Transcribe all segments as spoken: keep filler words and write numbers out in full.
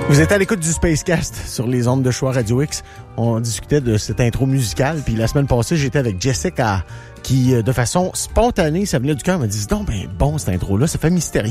Vous êtes à l'écoute du Spacecast sur les ondes de Choix Radio X. On discutait de cette intro musicale. Puis la semaine passée, j'étais avec Jessica qui, de façon spontanée, ça venait du cœur, m'a dit « Non, ben bon, cette intro-là, ça fait mystérieux. »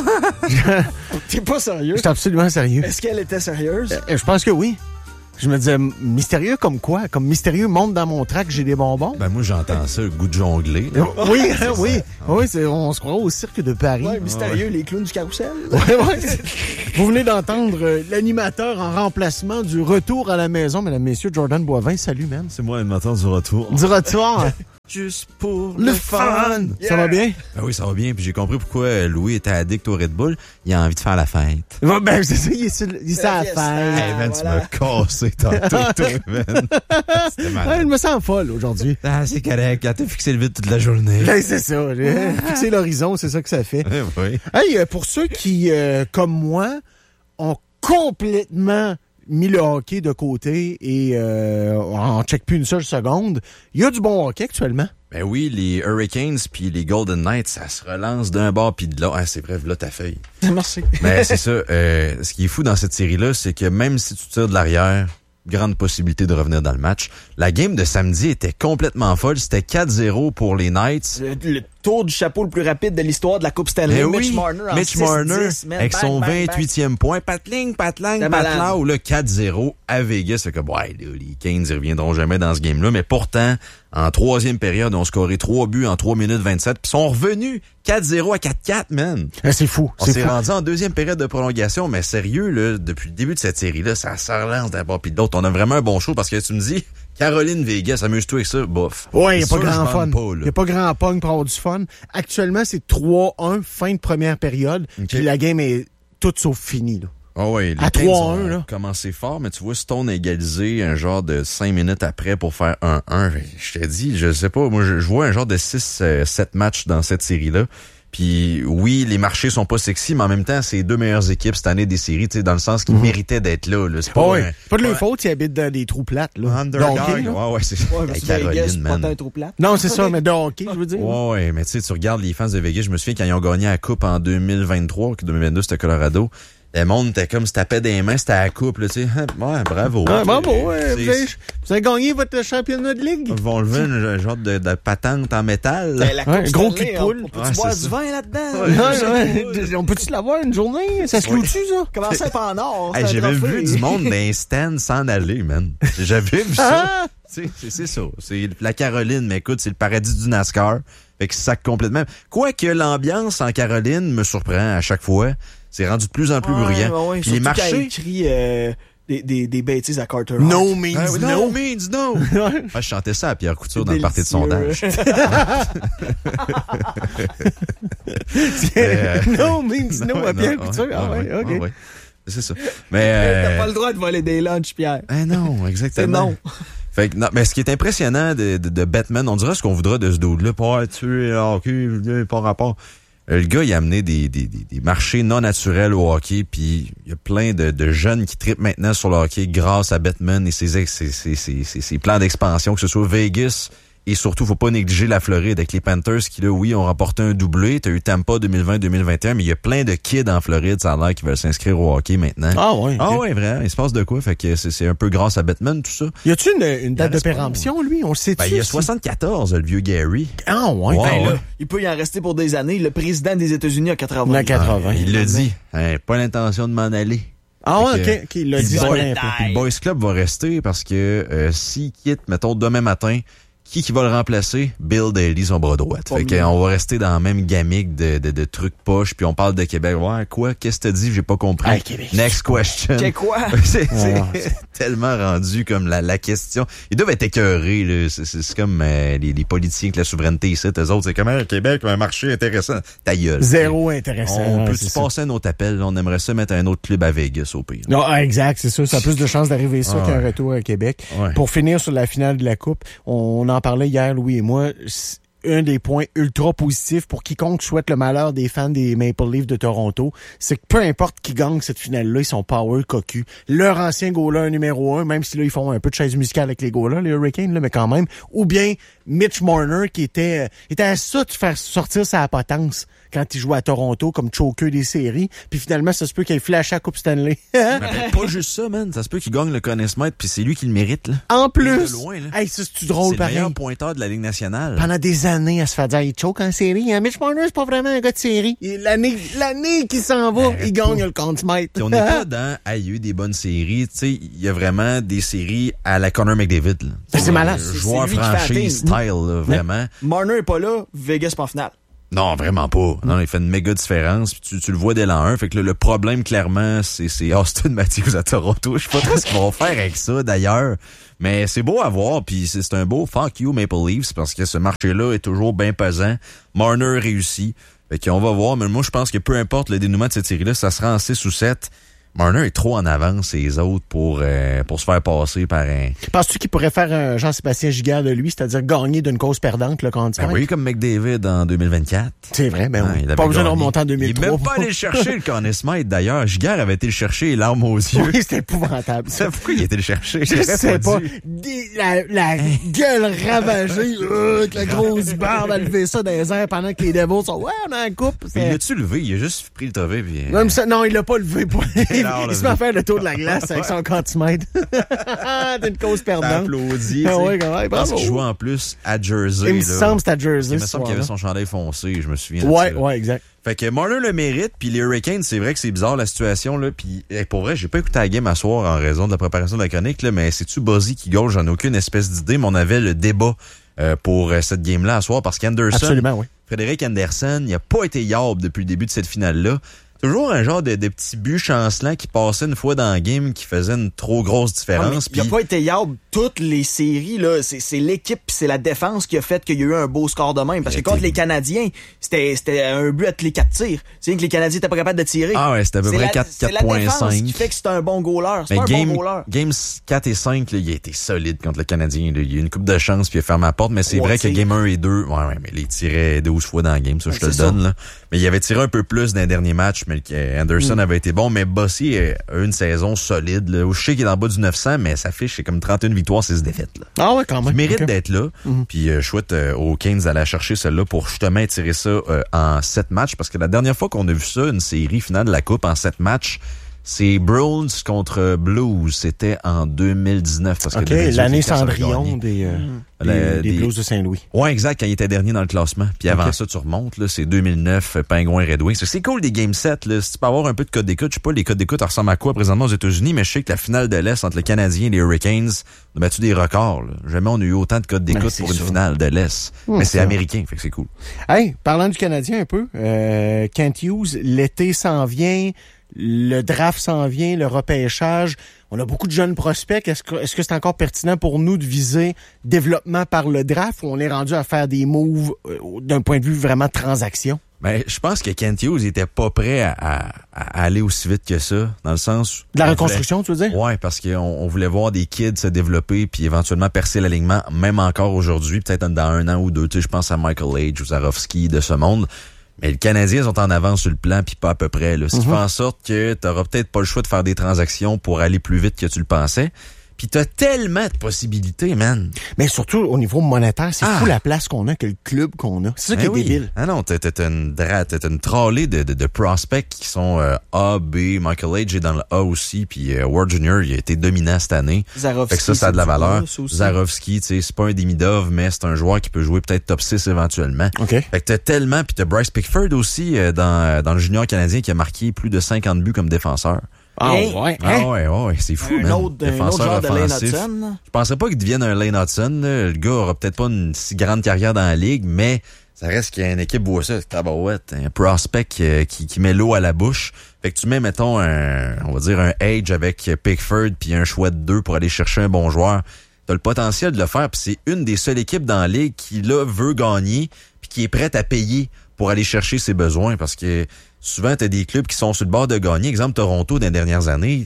T'es pas sérieux? J'étais absolument sérieux. Est-ce qu'elle était sérieuse? Euh, je pense que oui. Je me disais, mystérieux comme quoi? Comme mystérieux monte dans mon track, j'ai des bonbons? Ben moi, j'entends ça, le goût de jongler. Oui, hein, oui. Oui, c'est, on se croit au cirque de Paris. Ouais, mystérieux, ouais. Les clowns du carrousel. Ouais, ouais. Vous venez d'entendre euh, l'animateur en remplacement du retour à la maison, mesdames, messieurs, Jordan Boivin. Salut, man. C'est moi, l'animateur du retour. Du retour. Juste pour le, le fun. Yeah. Ça va bien? Ben oui, ça va bien. Puis j'ai compris pourquoi Louis était addict au Red Bull. Il a envie de faire la fête. Ouais, ben, c'est ça, il est sur, il est à la fête. Hey, man, voilà. Tu m'as cassé tantôt, toi, man. C'était malade. Ouais, je me sens folle aujourd'hui. Ah, c'est correct. Quand t'as fixé le vide toute la journée. Ben, c'est ça. Fixer l'horizon, c'est ça que ça fait. Oui. Hey, pour ceux qui, euh, comme moi, ont complètement mis le hockey de côté et euh, on check plus une seule seconde. Il y a du bon hockey actuellement. Ben oui, les Hurricanes puis les Golden Knights, ça se relance d'un bord puis de l'autre. Ah, c'est bref, là ta feuille. Merci. Mais c'est ça. Euh, ce qui est fou dans cette série-là, c'est que même si tu tires de l'arrière, grande possibilité de revenir dans le match. La game de samedi était complètement folle. C'était quatre zéro pour les Knights. Le, le tour du chapeau le plus rapide de l'histoire de la Coupe Stanley. Oui, Mitch Marner en Mitch six Marner dix, man, avec bang, son bang, vingt-huitième bang. point. Patling, patlang, patlau. Là, quatre zéro à Vegas. C'est comme, ouais, là, les Canes, ils reviendront jamais dans ce game-là. Mais pourtant, en troisième période, on a scoré trois buts en trois minutes vingt-sept. Puis ils sont revenus quatre zéro à quatre quatre, man. Ah, c'est fou. On c'est s'est fou. rendu en deuxième période de prolongation. Mais sérieux, là, depuis le début de cette série-là, ça se relance d'un bord puis de l'autre. On a vraiment un bon show parce que tu me dis, Caroline Vegas, amuse-toi avec ça, bof. Ouais, il n'y a pas grand fun. Il n'y a pas grand pong pour avoir du fun. Actuellement, c'est trois un, fin de première période. Okay. Puis la game est toute sauf finie, là. Oh oui, les à trois un, là. Commencé fort, mais tu vois, Stone a égalisé un genre de cinq minutes après pour faire un un. Je t'ai dit, je sais pas, moi, je, je vois un genre de six sept matchs dans cette série-là. Puis oui, les marchés sont pas sexy, mais en même temps, c'est les deux meilleures équipes cette année des séries, tu sais, dans le sens qu'ils mmh. méritaient d'être là. là. C'est pas, oh oui. un, pas de leur ouais. faute, ils habitent dans des trous plates. Là. Underdog. Ouais, ouais, c'est ouais, hey, Caroline, Vegas, man. pas un trou plate. Non, c'est ça, mais de hockey, je veux dire. Ouais, ouais, mais tu sais, tu regardes les fans de Vegas, je me souviens quand ils ont gagné la coupe en deux mille vingt-trois, que deux mille vingt-deux, c'était Colorado. Le monde était comme se tapait des mains, c'était à la coupe, là, tu sais. Ouais, bravo. Ah, bravo, ouais, vous, avez, vous avez gagné votre championnat de ligue. Ils vont lever un genre de, de patente en métal. Ben, la ouais, un gros cul de poule. On peut-tu ouais, boire du vin là-dedans? Ouais, ouais. On peut-tu l'avoir une journée? Ça se loue-tu, ça? Comment ça, pas en or? Hey, j'avais vu du monde d'un stand s'en aller, man. J'avais vu ça. C'est, c'est, c'est ça. C'est la Caroline, mais écoute, c'est le paradis du NASCAR. Fait que ça sac complètement. Quoique l'ambiance en Caroline me surprend à chaque fois. C'est rendu de plus en plus ouais, bruyant. Ouais, ouais. Puis les marchés. Quand il écrit euh, des, des, des bêtises à Carter Hart. No means ah, no. No means no. Ah, je chantais ça à Pierre Couture dans le party de sondage. euh, no means no à Pierre Couture. Ouais, ah ouais, ouais, ok. Ouais, ouais. C'est ça. Mais euh, t'as pas le droit de voler des lunchs, Pierre. Eh non, exactement. C'est non. Fait que, non, mais ce qui est impressionnant de, de, de Batman, on dirait ce qu'on voudra de ce dude-là, pas tuer le hockey, pas rapport. Le gars, il a amené des, des, des, des marchés non naturels au hockey, puis il y a plein de, de jeunes qui trippent maintenant sur le hockey grâce à Batman et ses, ses, ses, ses, ses, ses plans d'expansion, que ce soit Vegas et surtout, faut pas négliger la Floride avec les Panthers qui, là, oui, ont remporté un doublé. T'as eu Tampa deux mille vingt deux mille vingt et un, mais il y a plein de kids en Floride, ça a l'air, qui veulent s'inscrire au hockey maintenant. Ah ouais. Ah okay. ouais, vraiment. Il se passe de quoi? Fait que c'est, c'est un peu grâce à Batman, tout ça. Y a-tu une, une date de péremption, lui? On le sait-tu? Ben, il y a soixante-quatorze, le vieux Gary. Ah ouais. Wow, ben, ouais. Là, il peut y en rester pour des années. Le président des États-Unis a quatre-vingts. A quatre-vingts. Ah, il l'a dit. Hein, pas l'intention de m'en aller. Ah ouais, ok. ok, il l'a dit. Le Boys Club va rester parce que euh, s'il quitte, mettons, demain matin, qui qui va le remplacer? Bill Daly, son bras droit. Fait qu'on va rester dans la même gamique de, de, de trucs poches, puis on parle de Québec. Ouais, quoi? Qu'est-ce que t'as dit? J'ai pas compris. Ah, Québec. Next question. Qu'est quoi? c'est c'est ouais. tellement rendu comme la, la question. Ils doivent être écœurés, là. C'est, c'est, c'est comme euh, les, les politiciens avec la souveraineté ici. Eux autres, c'est comme un Québec, un marché intéressant. Ta gueule. Zéro intéressant. On ouais, peut-tu passer un autre appel? On aimerait ça mettre un autre club à Vegas, au pire. Non, exact, c'est ça. Ça a plus de chances d'arriver ça ah, qu'un retour à Québec. Ouais. Pour finir sur la finale de la Coupe, on en parlait hier, Louis et moi. un des points ultra positifs pour quiconque souhaite le malheur des fans des Maple Leafs de Toronto, c'est que peu importe qui gagne cette finale-là, ils sont power cocu. Leur ancien goaler numéro un, même si là, ils font un peu de chaise musicale avec les goalers, les Hurricanes, là, mais quand même. Ou bien Mitch Marner, qui était, euh, était à ça de faire sortir sa potence quand il jouait à Toronto comme choker des séries. Puis finalement, ça se peut qu'il flash à la Coupe Stanley. Mais pas juste ça, man. Ça se peut qu'il gagne le Conn Smythe, puis c'est lui qui le mérite, là. En plus! Loin, là. Hey, ça, c'est-tu drôle, c'est pareil? le meilleur pointeur de la Ligue nationale. Pendant des années, à se faire dire, il choke en série. Hein? Mitch Marner, c'est pas vraiment un gars de série. Et l'année, l'année qui s'en va, Arrête il gagne le Conn Smythe. Puis on n'est pas dans, ah, il y a eu des bonnes séries. Tu sais, il y a vraiment des séries à la Connor McDavid, là. Ben, c'est malade. Euh, joueur C'est lui qui fait franchise atteindre. style, là, vraiment. Marner est pas là, Vegas pas en finale. Non, vraiment pas. Non, il fait une méga différence. Puis tu, tu le vois dès l'an un. Fait que le, le problème, clairement, c'est, c'est Austin Matthews à Toronto. Je sais pas trop ce qu'ils vont faire avec ça, d'ailleurs. Mais c'est beau à voir. Puis c'est, c'est un beau fuck you Maple Leafs parce que ce marché-là est toujours bien pesant. Marner réussit. Fait qu'on va voir. Mais moi, je pense que peu importe le dénouement de cette série-là, ça sera en six ou sept. Marner est trop en avance les autres pour euh, pour se faire passer par un... Penses-tu qu'il pourrait faire un Jean-Sébastien Giguère de lui, c'est-à-dire gagner d'une cause perdante, le Conn Smythe? Ben oui, comme McDavid en deux mille vingt-quatre. C'est vrai, ben Ah, oui. il avait Pas besoin de gagné. remonter en deux mille trois. Il est même pas allé le chercher, le Conn Smythe, d'ailleurs. Giguère avait été le chercher, larmes aux yeux. Oui, c'était épouvantable. Ça, pourquoi il a été le chercher? Je J'aurais sais pas. dû. Des- la, la gueule ravagée, euh, avec la grosse barbe à lever ça dans les airs pendant que les Devils sont, ouais, on a un coupe. Mais il l'a-tu levé? Il a juste pris le trophée. Puis... Même ça, non, il l'a pas levé. Pour... il non, il le se met à levé. faire le tour de la glace avec son Conn Smythe. C'est une cause perdante. applaudi. Ah ouais, quand même, Je pense bravo. qu'il jouait en plus à Jersey. Il me là. semble que c'était à Jersey. Il me ce semble qu'il avait soir-là. son chandail foncé, je me souviens. de Ouais, ça. ouais, exact. Fait que Marner le mérite, puis les Hurricanes, c'est vrai que c'est bizarre la situation, là. Puis hey, pour vrai, j'ai pas écouté la game à soir en raison de la préparation de la chronique, là, mais c'est-tu Buzzy qui gauche? J'en ai aucune espèce d'idée, mais on avait le débat euh, pour euh, cette game-là à soir parce qu'Anderson, Absolument, oui. Frédéric Anderson, il a pas été yard depuis le début de cette finale-là. Toujours un genre de, de petit but chancelant qui passait une fois dans la game qui faisait une trop grosse différence. Il a puis- pas été yard toutes les séries, là. C'est, c'est l'équipe pis c'est la défense qui a fait qu'il y a eu un beau score de même. Parce que Il a contre été- les Canadiens, c'était, c'était un but à tous les quatre tirs. C'est que les Canadiens étaient pas capables de tirer. Ah ouais, c'était à peu C'est près la- quatre c'est la point défense cinq. qui fait que c'est un bon goaler. C'est Mais pas un game, bon goaler. Games quatre et cinq, là, il a été solide contre le Canadien. Là. Il y a eu une coupe de chance puis il a fermé la porte, mais c'est Trois vrai que tirs. game un et deux, ouais, ouais, mais il tirait douze fois dans le game, ça, je te Ouais, le c'est donne. ça. Là. Mais il avait tiré un peu plus dans les derniers matchs, mais que Anderson Mm. avait été bon. Mais Bossy a eu une saison solide. Là. Je sais qu'il est en bas du neuf cents, mais sa fiche, c'est comme trente et une victoires, six défaites. Là. Ah ouais, quand même. Il mérite Ok. d'être là. Mhm. Puis euh, je souhaite euh, aux Kings d'aller chercher celle-là pour justement tirer ça euh, en sept matchs. Parce que la dernière fois qu'on a vu ça, une série finale de la Coupe en sept matchs, c'est Bruins contre Blues. C'était en deux mille dix-neuf. Parce que OK, deux mille dix-huit, l'année les Caps avaient Cendrillon gagné. des, euh, des, Le- des des- Blues de Saint-Louis. Ouais, exact, quand il était dernier dans le classement. Puis avant Ok. ça, tu remontes, là, c'est deux mille neuf, euh, Pingouins Red Wings. C'est cool des Game sept, là. Si tu peux avoir un peu de code d'écoute, je sais pas, les codes d'écoute ressemblent à quoi présentement aux États-Unis, mais je sais que la finale de l'Est entre le Canadien et les Hurricanes a battu des records, là. Jamais on a eu autant de codes d'écoute Ben, c'est pour une ça. finale de l'Est. Hum, mais c'est ça. américain, fait que c'est cool. Hey, parlant du Canadien un peu, euh, Kent Hughes, l'été s'en vient, le draft s'en vient, le repêchage. On a beaucoup de jeunes prospects. Est-ce que, est-ce que c'est encore pertinent pour nous de viser développement par le draft ou on est rendu à faire des moves euh, d'un point de vue vraiment transaction? Mais je pense que Kent Hughes était pas prêt à, à- à aller aussi vite que ça, dans le sens... De la on reconstruction, tu veux dire? voulait- Ouais, parce qu'on on voulait voir des kids se développer puis éventuellement percer l'alignement, même encore aujourd'hui, peut-être dans un an ou deux. Tu sais, je pense à Michael Age ou Zarovski de ce monde. Mais les Canadiens sont en avance sur le plan, puis pas à peu près. Là. Ce qui Mhm. fait en sorte que t'auras peut-être pas le choix de faire des transactions pour aller plus vite que tu le pensais. Puis t'as tellement de possibilités, man. Mais surtout au niveau monétaire, c'est Ah. fou la place qu'on a, que le club qu'on a. C'est ça qui est Ben oui. débile. Ah non, t'as, t'as une, dra- t'as une trolley de, de, de prospects qui sont euh, A, B. Michael Age est dans le A aussi, puis euh, Ward junior, il a été dominant cette année. Zarovski, Fait que ça, ça a de la c'est du valeur. plus aussi. Zarovski, tu sais, c'est pas un Demidov, mais c'est un joueur qui peut jouer peut-être top six éventuellement. OK. Fait que t'as tellement, puis t'as Bryce Pickford aussi euh, dans, dans le junior canadien qui a marqué plus de cinquante buts comme défenseur. Ah Hey. ouais, Ah hein? ouais, ouais, c'est fou, Un man. autre, un autre Défenseur genre de Lane offensif. Hudson. Je pensais pas qu'il devienne un Lane Hudson. Là. Le gars aura peut-être pas une si grande carrière dans la ligue, mais ça reste qu'il y a une équipe boit ça, tabarouette, un prospect euh, qui, qui met l'eau à la bouche. Fait que tu mets, mettons, un, on va dire un Age avec Pickford puis un choix de deux pour aller chercher un bon joueur. T'as le potentiel de le faire, puis c'est une des seules équipes dans la ligue qui, là, veut gagner puis qui est prête à payer pour aller chercher ses besoins, parce que souvent, t'as des clubs qui sont sur le bord de gagner. Exemple, Toronto, dans les dernières années,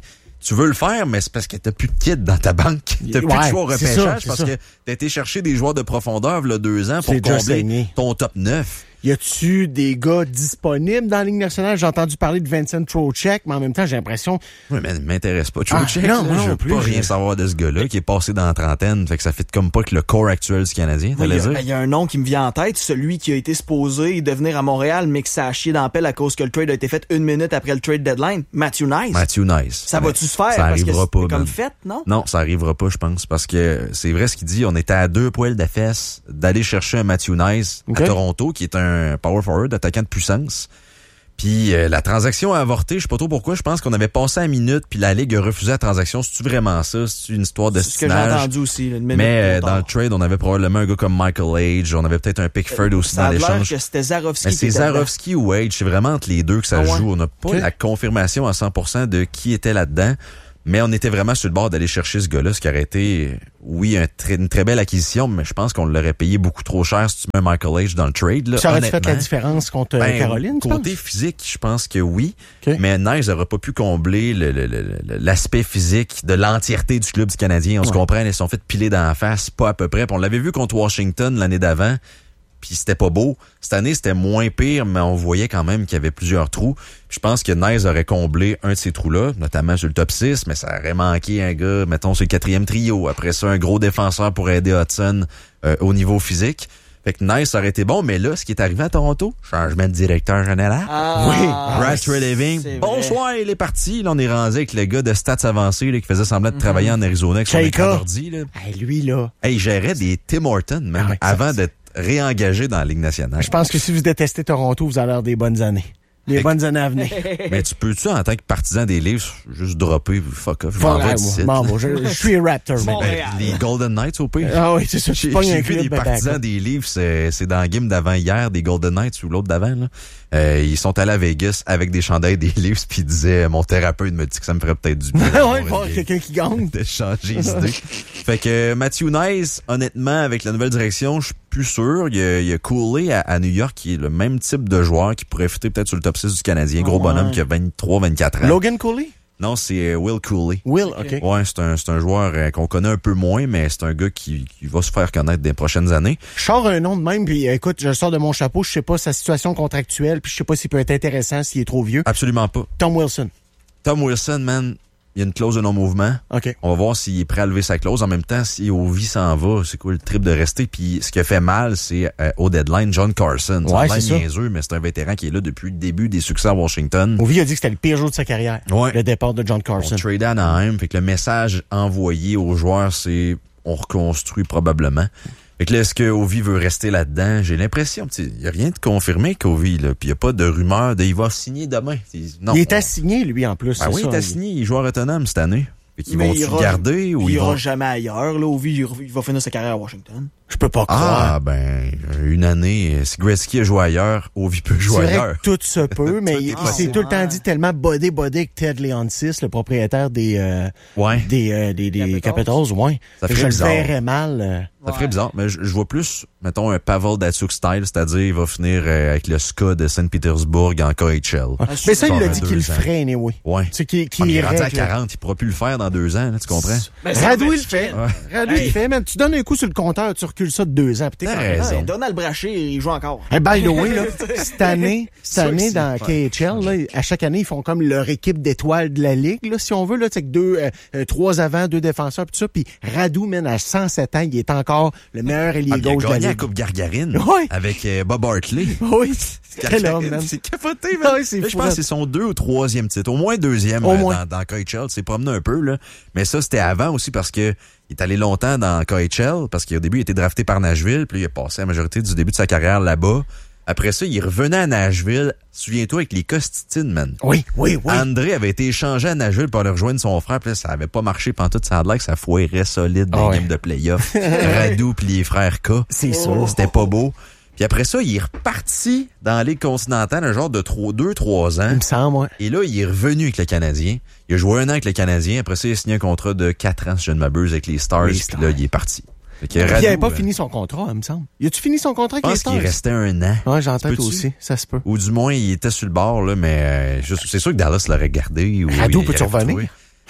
tu veux le faire, mais c'est parce que t'as plus de kit dans ta banque. T'as plus Ouais, de choix au c'est repêchage ça, parce c'est ça. que t'as été chercher des joueurs de profondeur, là, deux ans pour C'est déjà combler saigné. ton top neuf. Y a-tu des gars disponibles dans la Ligue nationale? J'ai entendu parler de Vincent Trocheck, mais en même temps, j'ai l'impression... Oui, mais il m'intéresse pas. Ah, Trocheck, non, là, moi non je veux plus, pas je- rien savoir de ce gars-là qui est passé dans la trentaine. Fait que ça fait comme pas que le corps actuel du Canadien, Oui, t'allais Il y, a- dire? il y a un nom qui me vient en tête, celui qui a été supposé devenir à Montréal, mais que ça a chié dans la pelle à cause que le trade a été fait une minute après le trade deadline. Matthew Nice. Matthew Nice. Ça va-tu se faire? Ça Parce arrivera que pas, c'est comme man. fait, non? Non, ça arrivera pas, je pense, parce que c'est vrai ce qu'il dit. On était à deux poils de fesses d'aller chercher un Matthew Nice Ok. à Toronto, qui est un power forward, attaquant de puissance. Puis euh, la transaction a avorté, je sais pas trop pourquoi. Je pense qu'on avait passé à minute, puis la Ligue a refusé la transaction. C'est-tu vraiment ça? C'est-tu une histoire de C'est ce que j'ai stinage? entendu aussi. là, une minute Mais euh, plus dans le tard. trade, on avait probablement un gars comme Michael Age, on avait peut-être un Pickford aussi Ça dans a l'air l'échange. que c'était Zarovski Mais qui c'est était dedans. Zarovski ou Age, c'est vraiment entre les deux que ça Ah se ouais? joue. On n'a pas Ok. la confirmation à cent pour cent de qui était là-dedans, mais on était vraiment sur le bord d'aller chercher ce gars-là, ce qui aurait été, oui, un très- une très belle acquisition, mais je pense qu'on l'aurait payé beaucoup trop cher si tu mets Michael Age dans le trade. Là, Ça aurait-tu fait la honnêtement. différence contre euh, Ben, Caroline, tu côté penses? physique, je pense que oui. Ok. Mais Nice n'aurait pas pu combler le- le- le- le- l'aspect physique de l'entièreté du club du Canadien. On se Ouais. comprend, ils se sont fait piler dans la face, pas à peu près. Puis on l'avait vu contre Washington l'année d'avant, puis c'était pas beau. Cette année, c'était moins pire, mais on voyait quand même qu'il y avait plusieurs trous. Puis je pense que Nice aurait comblé un de ces trous-là, notamment sur le top six, mais ça aurait manqué un gars, mettons, sur le quatrième trio. Après ça, un gros défenseur pour aider Hudson euh, au niveau physique. Fait que Nice aurait été bon, mais là, ce qui est arrivé à Toronto, changement de directeur général. Ah, Oui. Brad Treliving, c'est vrai. bonsoir, il est parti. Là, on est rendu avec le gars de stats avancés là, qui faisait semblant de travailler en Arizona avec son Shaker. écran d'ordi. Là. Hey, lui, là, Hey, il gérait des Tim Hortons, même, Ah ouais, ça, avant ça. d'être réengagé dans la Ligue nationale. je pense que si vous détestez Toronto, vous allez avoir des bonnes années. Des Fait- bonnes années à venir. Mais tu peux-tu, en tant que partisan des livres, juste dropper, fuck off, je m'en Voilà, vais d'ici. moi, moi, je, je suis Raptor, Bon, maintenant. Ben, Montréal. les Golden Knights, au pire. Ah oui, c'est ça. J'ai Tu pognes j'ai un vu club des de partisans back, des livres, c'est c'est dans le game d'avant hier, des Golden Knights ou l'autre d'avant. Là. Euh, ils sont allés à Vegas avec des chandails des livres, puis ils disaient, mon thérapeute me dit que ça me ferait peut-être du bien. là. d'avoir Ouais, une voir vieille- quelqu'un qui gagne. de changer d'idée. Fait que euh, Matthew Nice, honnêtement, avec la nouvelle direction, je suis plus sûr. Il y a, il y a Cooley à, à New York qui est le même type de joueur qui pourrait fitter peut-être sur le top six du Canadien. Gros Ouais. bonhomme qui a vingt-trois vingt-quatre ans. Logan Cooley? Non, c'est euh, Will Cooley. Will, OK. Ouais, c'est un, c'est un joueur euh, qu'on connaît un peu moins, mais c'est un gars qui, qui va se faire connaître des prochaines années. Je sors un nom de même, puis euh, écoute, je le sors de mon chapeau, je sais pas sa situation contractuelle, puis je sais pas s'il peut être intéressant s'il est trop vieux. Absolument pas. Tom Wilson. Tom Wilson, man, il y a une clause de non-mouvement. OK. On va voir s'il est prêt à lever sa clause. En même temps, si Ovi s'en va, c'est quoi le trip de rester? Puis ce qui a fait mal, c'est euh, au deadline, John Carson. Ouais, Ça a c'est l'air ça. niaiseux, mais c'est un vétéran qui est là depuis le début des succès à Washington. Ovi a dit que c'était le pire jour de sa carrière. Ouais. Le départ de John On Carson. trade à Anaheim, fait que le message envoyé aux joueurs, c'est on reconstruit probablement. Fait que là, est-ce que Ovi veut rester là-dedans? J'ai l'impression, il n'y a rien de confirmé qu'Ovi, là, puis il n'y a pas de rumeur de il va signer demain. Non, il est on- assigné, lui, en plus. Ah c'est oui, ça. il est assigné, il est joueur autonome cette année. Fait qu'ils Mais vont-tu il le ira- garder ou il ils ira vont... jamais ailleurs. Là, Ovi, il il va finir sa carrière à Washington. Je peux pas croire. Ah, ben, une année, si Gretzky a joué ailleurs, Ovi peut C'est jouer vrai ailleurs. que tout se peut, mais il, est il s'est possible. tout le temps dit tellement bodé bodé avec Ted Leonsis, le propriétaire des euh, Ouais, des, euh, des, des Capitals. Capitals, ouais. Ça Fait que ferait je le bizarre. verrais mal. euh. ça ferait bizarre, mais je, je vois plus, mettons, un Pavel Datsyuk style, c'est-à-dire il va finir euh, avec le S K A de Saint-Pétersbourg en K H L. Ouais. Mais ça, il Ça l'a fait dit deux qu'il le ans. ferait, anyway. Ouais. Tu sais, qu'il Ah, qu'il mais il est irait rendu à avec le- quarante, il pourra plus le faire dans deux ans, là, tu comprends? Ben, Radou, c'est il le fait. Ouais. Radou, il Hey. le fait, man. Tu donnes un coup sur le compteur, tu recules ça de deux ans, pis t'es T'as correct. raison. Ouais, Donald Brachet, il joue encore. Hey, by the way, là, cette année, cette Sûr que année si. dans K H L, là, à chaque année, ils font comme leur équipe d'étoiles de la ligue, là, si on veut, là, tu sais, que deux, euh, euh, trois avant, deux défenseurs, pis tout ça. Puis Radou, man, à cent sept ans, il est encore le meilleur ailier Ah, il a gauche de la gagné la ligue. Coupe Gargarine Ouais. avec euh, Bob Hartley. Oui, quel homme, man. C'est capoté, man. Ouais, c'est Là, je fou, pense man. que c'est son deux ou troisième titre. Au moins deuxième Au euh, moins. dans, dans K H L. C'est promené un peu, là. Mais ça, c'était avant aussi parce que il est allé longtemps dans K H L parce qu'au début, il était drafté par Nashville. Puis là, il a passé la majorité du début de sa carrière là-bas. Après ça, il revenait à Nashville. Souviens-toi avec les Costitines, man. Oui, oui, oui. André avait été échangé à Nashville pour aller rejoindre son frère. Puis là, ça avait pas marché pendant toute sa life. Ça foirait solide dans Ah les ouais. games de playoff. Radou puis les frères K. C'est sûr. C'était pas beau. Puis après ça, il est reparti dans la Ligue continentale un genre de deux trois ans. Il me semble, ouais. Et là, il est revenu avec le Canadien. Il a joué un an avec le Canadien. Après ça, il a signé un contrat de quatre ans, si je ne m'abuse, avec les Stars. Les Puis Stars. là, il est parti. Fait que Puis il Radou, avait pas euh, fini son contrat, il me semble. Il a-tu fini son contrat Je avec les pense Stars? qu'il restait un an. Ouais, j'entends Tu peux-tu? aussi. Ça se peut. Ou du moins, il était sur le bord, là, mais euh, je- c'est sûr que Dallas l'aurait gardé. Ou Radou, il peux-tu aurait pu revenir? trouver.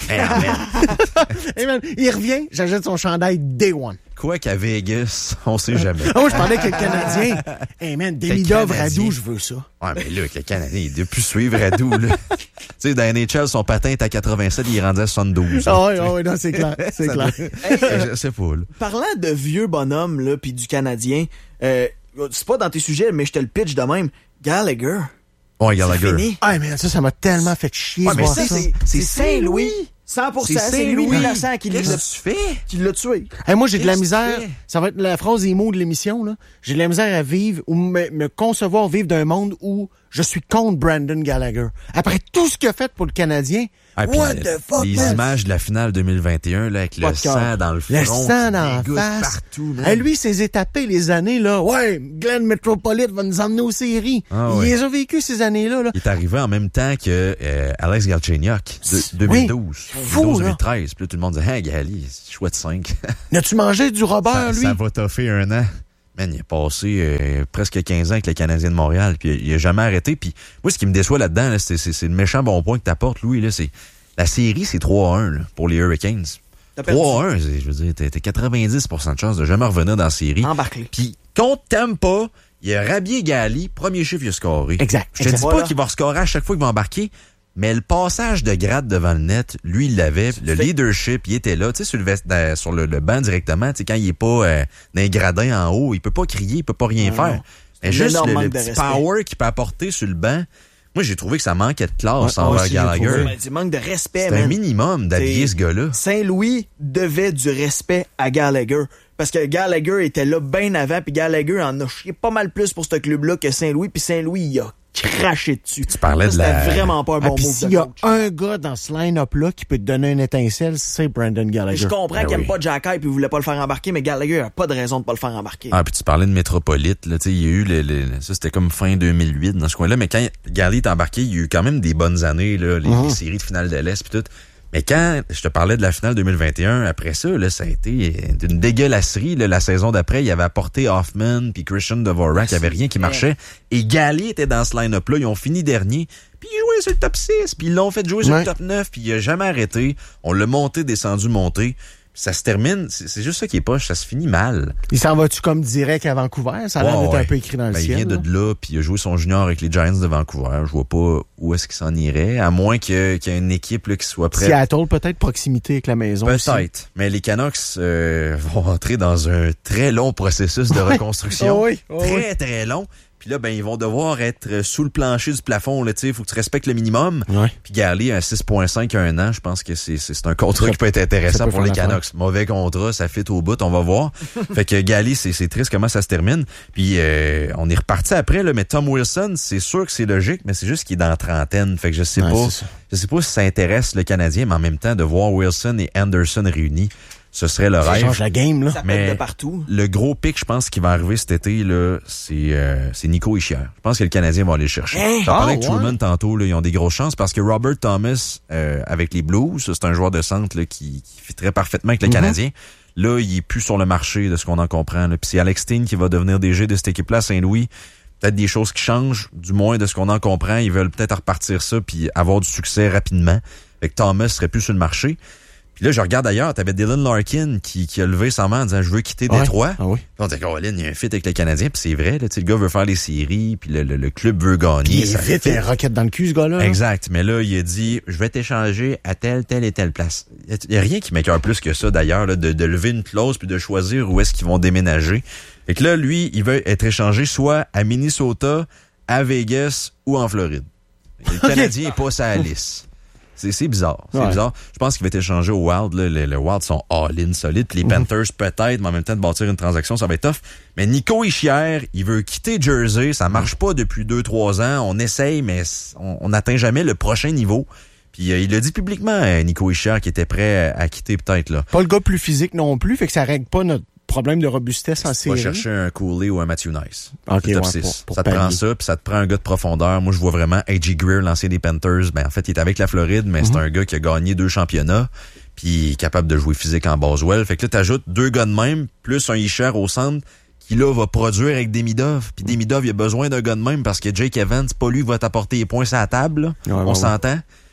Hey, man. Hey, man, il revient, j'achète son chandail Day One. Quoi qu'à Vegas, on sait jamais. Oh, je parlais avec le Canadien. Hey man, Demidov, Canadien. Radou, je veux ça. Ouais, mais là, que le Canadien, il doit plus suivre Radou, là. Tu sais, dans N H L, son patin est à quatre-vingt-sept, il est rendu à soixante-douze. Ah oui, ah oui, non, c'est clair, c'est Ça clair. doit- Je sais pas, là. Parlant de vieux bonhommes, là, pis du Canadien, euh, c'est pas dans tes sujets, mais je te le pitch de même. Gallagher. Ouais, Gallagher. C'est fini. Ah, mais ça, ça m'a tellement fait chier Ouais, de mais voir Ça, ça. c'est, c'est Saint-Louis. cent pour cent, c'est Louis Innocent qui l'a, Qu'est-ce que tu fais? qui l'a tué. Hey, moi, j'ai de la Qu'est-ce que misère. tu fais? Ça va être la phrase des mots de l'émission, là. J'ai de la misère à vivre ou me, me concevoir vivre d'un monde où je suis contre Brandon Gallagher. Après tout ce qu'il a fait pour le Canadien, Ah, puis, what euh, the fuck, les man? images de la finale deux mille vingt et un, là, avec Pas le de cœur. sang dans le front. Le sang qui dans la dégoutte face. partout, man. Hey, lui, ses étapés, les années, là. Ouais, Glenn Metropolite va nous emmener aux séries. Ah, Il ouais. les a vécu ces années-là, là. Il est arrivé en même temps que euh, Alex Galchenyuk, de, deux mille douze. Fou, deux mille douze là. deux mille treize. Puis là, tout le monde disait, hey, Gali, chouette cinq. N'as-tu mangé du Robert, ça, lui? ça va toffer un an. Man, il a passé euh, presque quinze ans avec les Canadiens de Montréal, puis il a jamais arrêté. Puis moi, ce qui me déçoit là-dedans, là, c'est, c'est, c'est le méchant bon point que t'apportes, Louis. Là, c'est la série, c'est trois à un là, pour les Hurricanes. T'as perdu. trois à un, c'est- je veux dire, t'as t'as quatre-vingt-dix pour cent de chance de jamais revenir dans la série. Embarqué. Puis contre Tampa, il y a Rabier Gali, premier chiffre, il a scoré. Exact. Je te exact. dis Voilà. pas qu'il va scorer à chaque fois qu'il va embarquer, mais le passage de grade devant le net, lui, il l'avait. Le fait- leadership, il était là, tu sais, sur le, vest- dans- sur le, le banc directement. Tu sais, quand il est pas euh, dans les gradins en haut, il peut pas crier, il peut pas rien Non, faire. non. Mais un juste énorme le, le manque de petit respect. power qu'il peut apporter sur le banc, moi, j'ai trouvé que ça manquait de classe Ouais, moi envers aussi, j'ai Gallagher. trouvé. Ben, tu manques de respect, C'est un man. minimum d'habiller C'est- ce gars-là. Saint-Louis devait du respect à Gallagher. Parce que Gallagher était là bien avant, puis Gallagher en a chié pas mal plus pour ce club-là que Saint-Louis, puis Saint-Louis, il a craché dessus. Tu parlais de la- vraiment pas un Ah, bon puis move s'il de y a coach. un gars dans ce line-up-là qui peut te donner une étincelle, c'est Brandon Gallagher. Je comprends Ben qu'il aime oui. pas Jack Hype et il voulait pas le faire embarquer, mais Gallagher a pas de raison de pas le faire embarquer. Ah, puis tu parlais de Métropolite, là, tu sais, il y a eu, le, le- ça c'était comme fin deux mille huit dans ce coin-là, mais quand Gally est embarqué, il y a eu quand même des bonnes années, là, les, Mhm. les séries de finale de l'Est puis tout. Mais quand je te parlais de la finale deux mille vingt et un, après ça, là, ça a été une dégueulasserie, là, la saison d'après, il avait apporté Hoffman puis Christian Dvorak, il y avait rien qui marchait, et Gally était dans ce line-up-là, ils ont fini dernier, puis ils jouaient sur le top six, puis ils l'ont fait jouer sur Ouais. le top neuf, puis il a jamais arrêté, on l'a monté, descendu, monté. Ça se termine, c'est c'est juste ça qui est poche, ça se finit mal. Il s'en va-tu comme direct à Vancouver? Ça a l'air Ouais, d'être ouais. un peu écrit dans le Ben, ciel. il vient là. de là, puis il a joué son junior avec les Giants de Vancouver. Je vois pas où est-ce qu'il s'en irait, à moins que- qu'il y ait une équipe là, qui soit prête. Seattle, peut-être proximité avec la maison. aussi. Peut-être. Mais les Canucks euh, vont entrer dans un très long processus de reconstruction. Oh oui, oh très, oui. très long. Puis là, ben, ils vont devoir être sous le plancher du plafond. Il faut que tu respectes le minimum. Ouais. Puis Gally, à six virgule cinq à un an, je pense que c'est c'est c'est un contrat qui peut être ça intéressant peut pour faire les l'affaire. Canucks. Mauvais contrat, ça fit au bout, on va voir. Fait que Gally, c'est c'est triste comment ça se termine. Puis euh, on est reparti après, là, mais Tom Wilson, c'est sûr que c'est logique, mais c'est juste qu'il est dans la trentaine. Fait que je sais Ouais, pas. c'est ça. Je sais pas si ça intéresse le Canadien, mais en même temps, de voir Wilson et Anderson réunis, ce serait le Ça rêve. change la game, là. Ça mais- pète de partout. Le gros pic, je pense, qui va arriver cet été, là, c'est euh, c'est Nico Hischier. Je pense que le Canadien va aller le chercher. Hein? J'en parlais Ah, avec ouais? Truman tantôt, là, ils ont des grosses chances parce que Robert Thomas, euh, avec les Blues, c'est un joueur de centre là, qui, qui fitterait parfaitement avec le Mhm. Canadien. Là, il est plus sur le marché de ce qu'on en comprend. Là. Puis c'est Alex Steen qui va devenir D G de cette équipe-là à Saint-Louis. Peut-être des choses qui changent, du moins de ce qu'on en comprend. Ils veulent peut-être repartir ça puis avoir du succès rapidement. Fait que Thomas serait plus sur le marché. Puis là, je regarde ailleurs, t'avais Dylan Larkin qui, qui a levé sa main en disant « Je veux quitter Ouais. Détroit ». Ah oui. Puis on dit, Caroline, il y a un fit avec le Canadien, puis c'est vrai, là, tu sais, le gars veut faire les séries, puis le, le, le club veut gagner. Puis il ça est vite, fit. un rocket dans le cul, ce gars-là. là. Exact. Mais là, il a dit, je vais t'échanger à telle, telle et telle place. Il y a rien qui m'écoeure plus que ça, d'ailleurs, là, de, de lever une clause puis de choisir où est-ce qu'ils vont déménager. Fait que là, lui, il veut être échangé soit à Minnesota, à Vegas ou en Floride. Le Canadien est pas sa liste. C'est, c'est bizarre. C'est Ouais. bizarre. Je pense qu'il va être échangé au Wild. Là. Les, les Wild sont all-in solides. Puis les Panthers peut-être, mais en même temps de bâtir une transaction, ça va être tough. Mais Nico Hischier, il veut quitter Jersey. Ça marche pas depuis deux, trois ans. On essaye, mais on n'atteint jamais le prochain niveau. Puis euh, il l'a dit publiquement, euh, Nico Hischier, qui était prêt à, à quitter peut-être. Là. Pas le gars plus physique non plus, fait que ça règle pas notre problème de robustesse en Tu vas série. chercher un Cooley ou un Matthew Nice. Ok, C'est top ouais, six. pour- pour ça te prend pallier. ça, puis ça te prend un gars de profondeur. Moi, je vois vraiment A J Greer, l'ancien des Panthers. Ben, en fait, il est avec la Floride, mais Mhm. c'est un gars qui a gagné deux championnats, puis il est capable de jouer physique en Boswell. Fait que là, t'ajoutes deux gars de même, plus un Hischier au centre, qui là va produire avec Demidov. Puis Demidov, il a besoin d'un gars de même parce que Jake Evans, c'est pas lui qui va t'apporter les points sur la table. là. Ouais, On ouais, s'entend.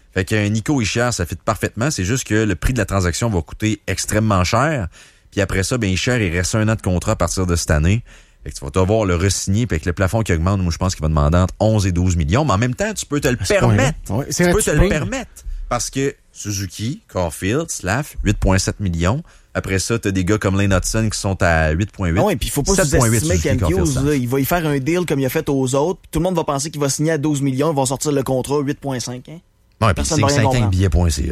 Fait que Nico Hischier, ça fit parfaitement. C'est juste que le prix de la transaction va coûter extrêmement cher. Puis après ça, ben Hischier, il reste un an de contrat à partir de cette année. Fait que tu vas devoir le re-signer, puis avec le plafond qui augmente, moi je pense qu'il va demander entre onze et douze millions. Mais en même temps, tu peux te le permettre. Ouais, tu peux te le permettre. Parce que Suzuki, Caulfield, Slav, huit virgule sept millions. Après ça, t'as des gars comme Lane Hudson qui sont à huit virgule huit. Non, et puis il faut pas sous-estimer Kent Hughes. Il va y faire un deal comme il a fait aux autres. Tout le monde va penser qu'il va signer à douze millions. Ils vont sortir le contrat huit virgule cinq. Hein? Ouais, puis c'est cinq ans billet point c a.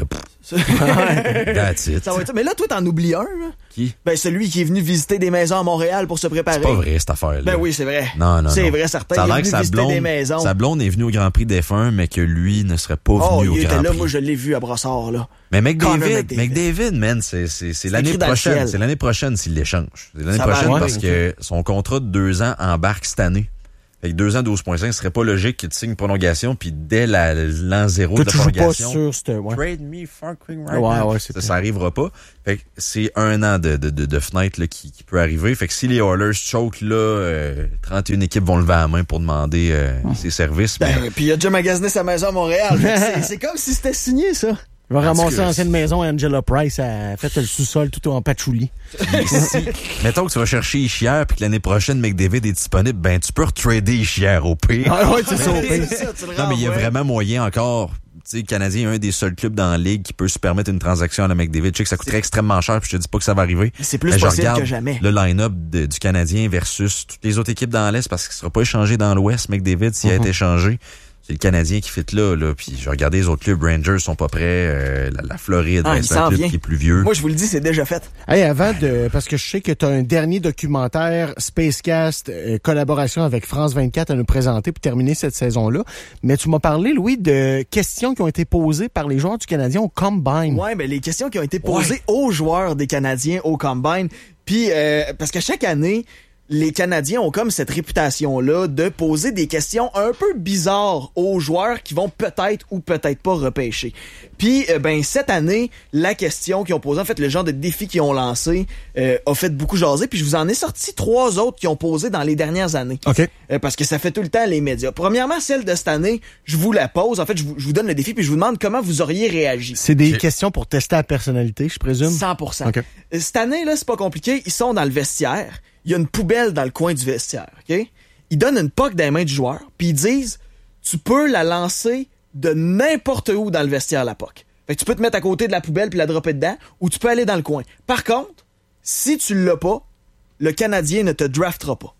That's it. Ça va être... Mais là, toi, t'en oublies un. Là. Qui? Ben, celui qui est venu visiter des maisons à Montréal pour se préparer. C'est pas vrai, cette affaire-là. Ben oui, c'est vrai. Non, non, C'est non. vrai, certain. Ça a il est l'air venu que sa visiter blonde, des maisons. sa blonde est venue au Grand Prix d'F un, mais que lui ne serait pas oh, venu au Grand Grand là, Prix. moi, je l'ai vu à Brossard, là. Mais McDavid, McDavid, McDavid, man, c'est, c'est, c'est l'année prochaine. C'est l'année prochaine s'il l'échange. C'est l'année ça prochaine va, parce ouais, que son contrat de deux ans embarque cette année. Fait que deux ans, douze virgule cinq, ce serait pas logique qu'il te signe une prolongation, puis dès la, l'an zéro de la prolongation, pas sûr, c'était, ouais. trade me fucking right ouais, now. ouais, ça, ça arrivera pas. Fait que c'est un an de, de, de, de fenêtre là, qui, qui peut arriver. Fait que si les Oilers choke là, euh, trente et une équipes vont lever la main pour demander euh, oh. ses services. Ben, mais... Puis il a déjà magasiné sa maison à Montréal. c'est, c'est comme si c'était signé, ça. Il va ramasser l'ancienne maison à Angela Price, a fait le sous-sol tout en patchouli. Si, mettons que tu vas chercher Hischier puis que l'année prochaine McDavid est disponible, ben tu peux retrader Hischier au pire. Ah ouais, c'est ça au pire. Non, mais il y a vraiment moyen encore. Tu sais, le Canadien est un des seuls clubs dans la ligue qui peut se permettre une transaction à la McDavid. Je sais que ça coûterait c'est... extrêmement cher, puis je te dis pas que ça va arriver. Mais c'est plus mais possible que jamais. Le line-up de, du Canadien versus toutes les autres équipes dans l'Est, parce qu'il sera pas échangé dans l'Ouest, McDavid, s'il mm-hmm. a été échangé. C'est le Canadien qui fit là, là. Puis je regardais les autres clubs, Rangers sont pas prêts, euh, la, la Floride, ah, ben, c'est un club bien. qui est plus vieux. Moi, je vous le dis, c'est déjà fait. Hey, avant de, parce que je sais que tu as un dernier documentaire Spacecast, euh, collaboration avec France vingt-quatre à nous présenter pour terminer cette saison-là. Mais tu m'as parlé, Louis, de questions qui ont été posées par les joueurs du Canadien au Combine. Ouais, ben les questions qui ont été posées ouais. aux joueurs des Canadiens au Combine. Puis euh, parce que chaque année, les Canadiens ont comme cette réputation-là de poser des questions un peu bizarres aux joueurs qui vont peut-être ou peut-être pas repêcher. Puis, euh, ben cette année, la question qu'ils ont posée, en fait, le genre de défi qu'ils ont lancé, euh, a fait beaucoup jaser. Puis je vous en ai sorti trois autres qui ont posé dans les dernières années. OK. Euh, parce que ça fait tout le temps les médias. Premièrement, celle de cette année, je vous la pose. En fait, je vous, je vous donne le défi puis je vous demande comment vous auriez réagi. C'est des okay. questions pour tester la personnalité, je présume? cent pour cent. Okay. Cette année, là, c'est pas compliqué. Ils sont dans le vestiaire. Il y a une poubelle dans le coin du vestiaire, OK? Ils donnent une puck dans les mains du joueur, puis ils disent, tu peux la lancer de n'importe où dans le vestiaire, la puck. Fait que tu peux te mettre à côté de la poubelle puis la dropper dedans, ou tu peux aller dans le coin. Par contre, si tu l'as pas, le Canadien ne te draftera pas.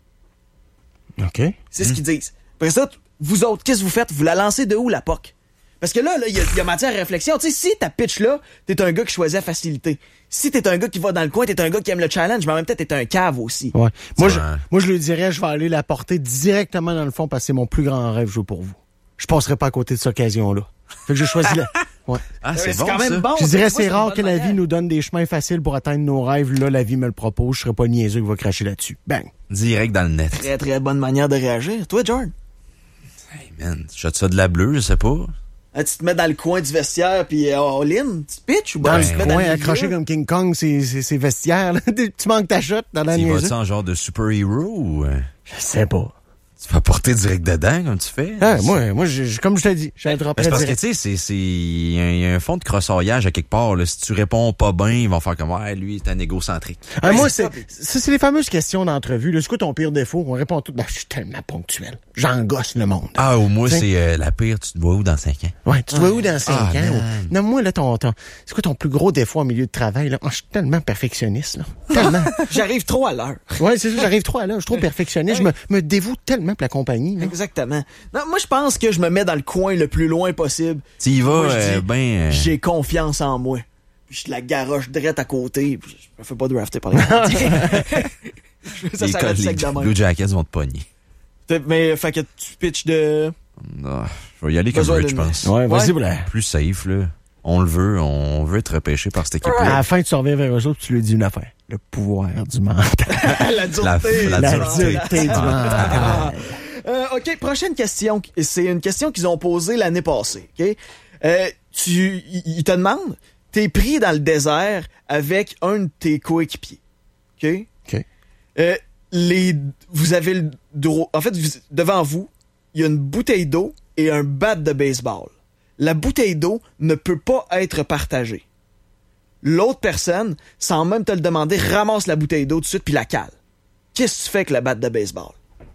OK. C'est mmh. ce qu'ils disent. Après ça, vous autres, qu'est-ce que vous faites? Vous la lancez de où, la puck? Parce que là, il y, y a matière à réflexion. Tu sais, si ta pitch là, t'es un gars qui choisit la facilité. Si t'es un gars qui va dans le coin, t'es un gars qui aime le challenge, mais en même temps, t'es un cave aussi. Ouais. Moi, je, moi, je lui dirais, je vais aller la porter directement dans le fond parce que c'est mon plus grand rêve jouer pour vous. Je passerai pas à côté de cette occasion-là. Fait que je choisis la... Ouais. Ah, c'est, c'est bon, quand même ça. bon. Je dirais, c'est, c'est rare que la manière. vie nous donne des chemins faciles pour atteindre nos rêves. Là, la vie me le propose. Je serais pas niaiseux qui va cracher là-dessus. Bang. Direct dans le net. Très, très bonne manière de réagir. Toi, Jordan? Hey, man, tu jettes ça de la bleue, je sais pas. Ah, tu te mets dans le coin du vestiaire puis euh, all-in, tu pitches ou bien ben, tu te mets coin, accroché comme King Kong, c'est, c'est, c'est vestiaire. Là. Tu manques ta shot dans la niaiseuse. Tu vas-tu en genre de super-héros ou... Je sais pas. Tu vas porter direct dedans, comme tu fais? Ah, moi, moi je, comme je t'ai dit, j'ai le parce direct. que, tu sais, c'est, c'est, il y, y a un fond de crossoyage à quelque part, là. Si tu réponds pas bien, ils vont faire comme, ouais, lui, c'est un égocentrique. Ah, ouais, moi, c'est, c'est, c'est les fameuses questions d'entrevue, là. C'est quoi ton pire défaut? On répond tout, ben, je suis tellement ponctuel. J'engosse le monde. Ah, ou moi, t'sais? c'est, euh, la pire, tu te vois où dans cinq ans? Ouais, tu te vois où dans cinq ah, ans? Man. Non, moi, là, ton, ton, c'est quoi ton plus gros défaut en milieu de travail, là? Oh, je suis tellement perfectionniste, là. Tellement. J'arrive trop à l'heure. Ouais, c'est ça, j'arrive trop à l'heure. Je suis trop perfectionniste. Je me, me dévoue tellement pour la compagnie, là. Exactement. Non, moi, je pense que je me mets dans le coin le plus loin possible. Tu y vas, euh, ben... Euh... J'ai confiance en moi. Puis je la garoche direct à côté. Puis je me fais pas drafter par les Canadiens. Ça les s'arrête les, sec de même. Les Blue Jackets vont te pogner. Mais, fait que tu pitches de... Non, je vais y aller comme Red, je pense. Ouais, vas-y, ouais. Plus safe, là. On le veut, on veut être repêché par cette équipe-là. À la fin, tu reviens vers eux autres, tu lui dis une affaire. Le pouvoir du mental. la dureté. La, la, la dureté du mental. Euh, OK, prochaine question. C'est une question qu'ils ont posée l'année passée. OK? Euh, tu, ils te demandent, t'es pris dans le désert avec un de tes coéquipiers. OK? OK. Euh, les, vous avez le droit... En fait, vous, devant vous, il y a une bouteille d'eau et un bat de baseball. la bouteille d'eau ne peut pas être partagée. L'autre personne, sans même te le demander, ramasse la bouteille d'eau tout de suite puis la cale. Qu'est-ce que tu fais avec la batte de baseball?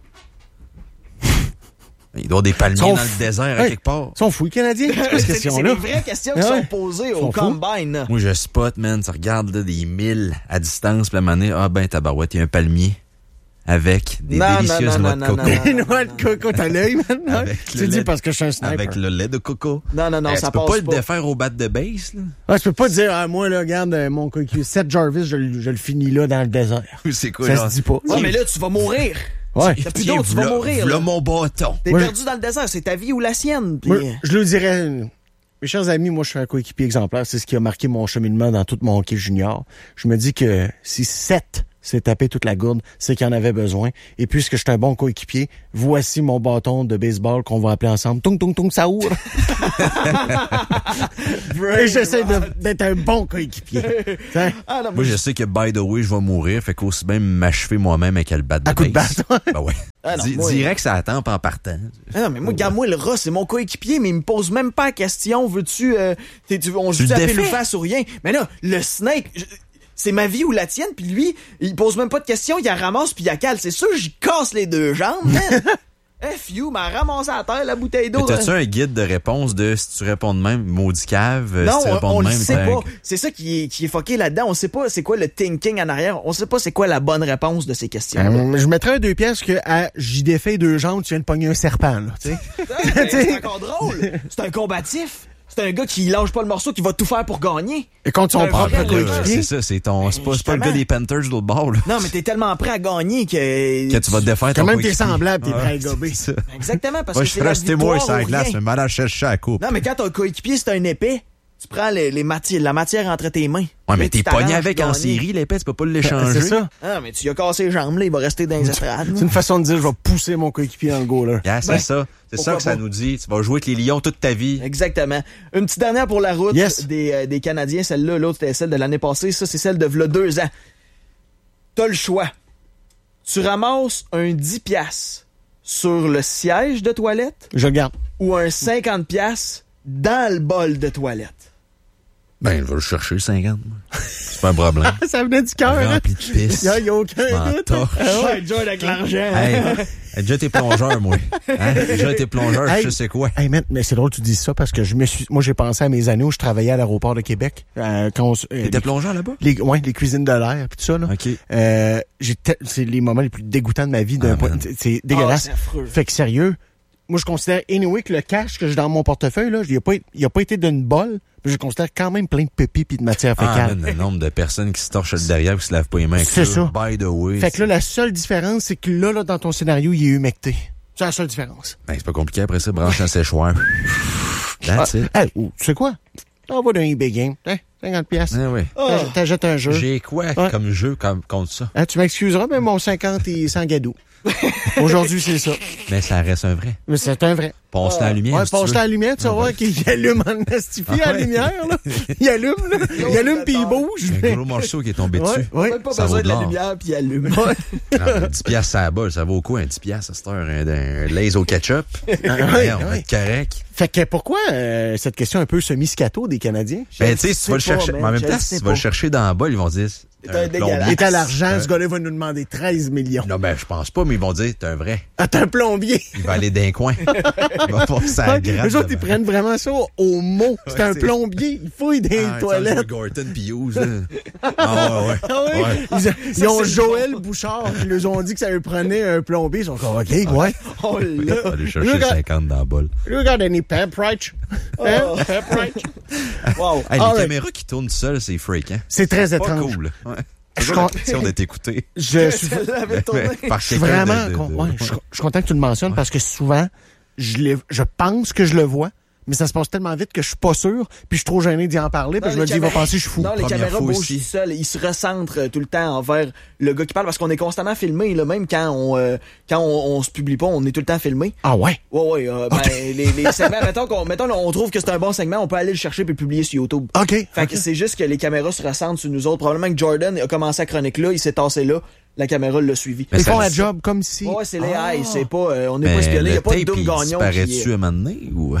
Il doit y avoir des palmiers Sont dans f- le désert, à Hey, quelque part. Ils sont fous, les Canadiens, c'est quoi cette c'est, c'est question-là? des vraies questions qui Ah ouais. sont posées Ils au sont fous. combine. là. Moi, je spot, man. Tu regardes là, des milles à distance, puis à un moment donné, ah ben, tabarouette, il y a un palmier avec des Non, non, délicieuses non, noix non, de coco. non, non, Une noix de coco, t'as l'œil, man. Ouais. Avec Tu le dis lait- parce que je suis un sniper. Avec le lait de coco. Non, non, non, Eh, ça tu peux passe pas le pas. défaire au bat de base, là? Ah, tu peux pas dire, ah, moi, là, regarde, euh, mon coéquipier, Seth Jarvis, je, le- je le finis là, dans le désert. C'est quoi, Ça genre? se dit pas. Ouais, mais là, tu vas mourir. Ouais. T'as plus Tiens, d'eau, tu vas v'là- mourir. v'là là. mon bâton. T'es Moi, perdu dans le désert, c'est ta vie ou la sienne. Puis... Moi, je le dirais, euh, mes chers amis, moi, je suis un coéquipier exemplaire. C'est ce qui a marqué mon cheminement dans tout mon hockey junior. Je me dis que si Seth s'est tapé toute la gourde, c'est qu'il en avait besoin. Et puisque je suis un bon coéquipier, voici mon bâton de baseball qu'on va appeler ensemble Tung Tung Tung Saour. Et j'essaie de- d'être un bon coéquipier. Hein? Ah, non, Moi, je sais que, by the way, je vais mourir, fait qu'aussi bien m'achever moi-même avec le bat de À coup de base. batte. Ben ouais. Ah non, Di- moi- Direct, ça attend en partant. Ah non, mais moi, regarde-moi, le rat, c'est mon coéquipier, mais il me pose même pas la question. Veux-tu, euh, t'es- tu, on Tu joue le à pile défais. ou face ou rien. Mais là, le Snake, je- c'est ma vie ou la tienne, puis lui, il pose même pas de question, il la ramasse puis il la cale. C'est sûr, j'y casse les deux jambes, man. F you, m'a ramassé à terre la bouteille d'eau. Mais t'as-tu hein. un guide de réponse de si tu réponds de même, maudit cave, euh, Non, si tu on, réponds on de le même, sait t'as un- pas. C'est ça qui est, qui est fucké là-dedans. On sait pas c'est quoi le thinking en arrière. On sait pas c'est quoi la bonne réponse de ces questions. Euh, je mettrais un deux pièces que à j'y défais deux jambes, tu viens de pogner un serpent, là, tu sais. C'est encore drôle. C'est un combatif. C'est un gars qui lâche pas le morceau, qui va tout faire pour gagner. Et contre son Un propre vrai Là, coéquipier. c'est ça, c'est ton, c'est pas, c'est pas le Justement. gars des Panthers de l'autre bord, là. Non, mais t'es tellement prêt à gagner que... Que tu vas te défaire ton Quand même, t'es coéquipier. semblable, t'es Ouais, prêt à gober. c'est ça. Exactement, parce Moi, que je c'est suis la resté moi victoire sur la ou glace, rien. mais mal à chercher à la coupe. Non, mais quand ton coéquipier, c'est un épée, tu prends les, les matières, la matière entre tes mains. Ouais, mais tu t'es pogné t'arranges avec pour en gagner. série, l'épée, tu peux pas l'échanger. C'est ça. Ah, mais tu lui as cassé les jambes, là, il va rester dans les estrades. C'est une façon de dire, je vais pousser mon coéquipier dans le goaler. Yeah, c'est Ben, ça. C'est ça pourquoi que ça pas? nous dit. Tu vas jouer avec les Lions toute ta vie. Exactement. Une petite dernière pour la route Yes. des, euh, des Canadiens. Celle-là, l'autre, c'était celle de l'année passée. Ça, c'est celle de v'là deux ans. T'as le choix. Tu ramasses un dix piastres sur le siège de toilette Je le garde. ou un cinquante piastres dans le bol de toilette. Ben, je vais le chercher, le cinquante. moi. C'est pas un problème. Ça venait du cœur, hein? Rempli de pisse. Il n'y a aucun m'en doute. torche. Ah ouais. Joe avec l'argent. Hey, j'ai déjà été plongeur, moi. Hein? J'ai déjà été plongeur, Hey. je sais quoi. Hey, man, mais c'est drôle que tu dises ça parce que je me suis, moi, j'ai pensé à mes années où je travaillais à l'aéroport de Québec. Euh, quand on, s- euh, T'étais plongeur là-bas? les, ouais, les cuisines de l'air pis tout ça, là. OK. Euh, j'ai te- c'est les moments les plus dégoûtants de ma vie d'un Ah, point. man. C'est- C'est dégueulasse. Ah, c'est affreux. Fait que sérieux, moi, je considère, anyway, que le cash que j'ai dans mon portefeuille, là, il a pas, il a pas été d'une bol, mais je considère quand même plein de pépis pis de matière Ah, fécale. man, le nombre de personnes qui se torchent le derrière et qui se lavent pas les mains avec C'est ça. By the way. Fait que là, la seule différence, c'est que là, là, dans ton scénario, il est humecté. C'est la seule différence. Ben, c'est pas compliqué après ça, branche un séchoir. That's it. Hey, oh, tu sais quoi? On va dans un eBay Game. Hein, cinquante piastres. Ah, ouais. Oh. T'ach- T'achètes un jeu. J'ai quoi Ouais. comme jeu comme, contre ça? Hein, tu m'excuseras, mais mon cinquante est sans gadou. Aujourd'hui, c'est ça. Mais ça reste un vrai. Mais c'est un vrai. Passe la lumière. Ouais, si tu passe veux. la lumière, tu vas voir qu'il allume en astifié Ah la ouais. lumière, là. Il allume, là. Il allume pis il bouge. Un gros morceau qui est tombé Ouais, dessus. ouais. Même pas Ça besoin vaut de de la l'or. lumière puis il allume. Non, mais dix piastres ça bas, ça vaut quoi un dix piastres à cette heure? Un, un lays au ketchup? Ah, Ouais, ouais, on va ouais. être correct. Fait que pourquoi euh, cette question un peu semi-scato des Canadiens? Ben, tu sais, si tu vas le sais pas, chercher, man, mais en même je temps, le si sais tu vas le pas. chercher dans le bas, ils vont dire, C'est un un dégueulasse. plombier. Il est à l'argent, Euh, ce gars-là va nous demander treize millions. Non, ben, je pense pas, mais ils vont dire, t'es un vrai. Ah, t'es un plombier. Il va aller d'un coin. Il va passer à la Ouais, gratte. eux autres, ils prennent vraiment ça au mot. C'est Ouais, un c'est- plombier. Il fouille dans les Ah, toilettes. Gordon pis Hughes, là. Ah, ouais, ouais. Ah oui? Ouais. Ils, ils ont c'est Joël Bouchard qui leur ont dit que ça leur prenait un plombier. Ils sont comme, OK, ouais. Oh là. On va aller chercher Regarde. cinquante dans le bol. You got any pep right? Hein? Pep right? Wow. Hey, Ah, les ouais. caméras qui tournent seules, c'est freak, hein? C'est très Pas étrange. cool. Ouais. Je Toujours con- l'impression d'être écouté. Je suis, Celle-là avait tourné. Par je suis quelqu'un vraiment, de- de- con- de- ouais, je, suis- je suis content que tu le mentionnes parce que souvent, je, l'ai- je pense que je le vois, mais ça se passe tellement vite que je suis pas sûr, puis je suis trop gêné d'y en parler, puis Non, je me les dis, il va caméras- penser que je suis fou. Non, les Première caméras fois bougent aussi. seuls. Ils se recentrent euh, tout le temps envers le gars qui parle parce qu'on est constamment filmé. Là, même quand on euh, quand on, on se publie pas, on est tout le temps filmé. Ah ouais? Ouais, ouais. euh, ben, les, les segments, mettons qu'on mettons, là, on trouve que c'est un bon segment, on peut aller le chercher puis le publier sur YouTube. OK. Fait OK. que c'est juste que les caméras se recentrent sur nous autres. Probablement que Jordan a commencé la chronique là, il s'est tassé là, la caméra l'a suivi. Mais Ils ça- font la job comme si... Ouais, c'est les Ah. high, c'est pas, euh, on n'est Mais pas espionné, il y le a pas de tape, Doom il Gagnon. disparaît-tu qui, à euh, un moment donné, ou?